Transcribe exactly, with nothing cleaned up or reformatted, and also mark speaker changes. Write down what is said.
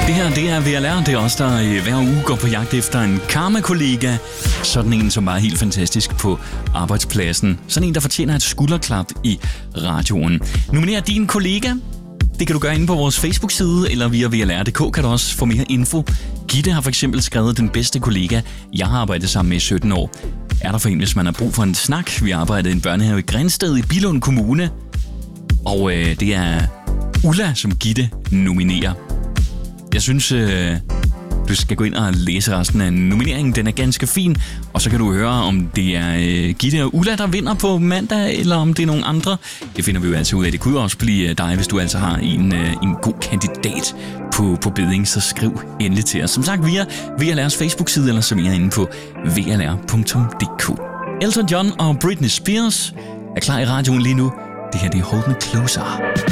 Speaker 1: Det her, det er V L R. Det er os, der øh, hver uge går på jagt efter en karma-kollega. Sådan en, som var helt fantastisk på arbejdspladsen. Sådan en, der fortjener et skulderklap i radioen. Nominer din kollega. Det kan du gøre inde på vores Facebook-side, eller via V L R punktum d k kan du også få mere info. Gitte har for eksempel skrevet den bedste kollega, jeg har arbejdet sammen med i sytten år. Er der for en, hvis man har brug for en snak? Vi arbejdede i en børnehave i Grænsted i Billund Kommune. Og øh, det er Ulla, som Gitte nominerer. Jeg synes, øh, du skal gå ind og læse resten af nomineringen. Den er ganske fin. Og så kan du høre, om det er øh, Gitte og Ulla, der vinder på mandag, eller om det er nogen andre. Det finder vi jo altså ud af. Det kunne også blive dig, hvis du altså har en, øh, en god kandidat på, på beding. Så skriv endelig til os. Som sagt, via V L R's Facebook-side, eller som er inde på V L R punktum d k. Elton John og Britney Spears er klar i radioen lige nu. Det her, det er Hold Me Closer.